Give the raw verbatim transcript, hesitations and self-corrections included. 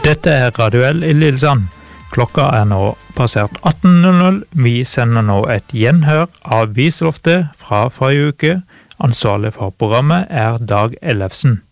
Dette er Radioel i Lillesand. Klokka er nå passert atten null null. Vi sender nå et gjenhør av Viseloftet fra forrige uke. Ansvarlig for programmet er Dag Ellefsen.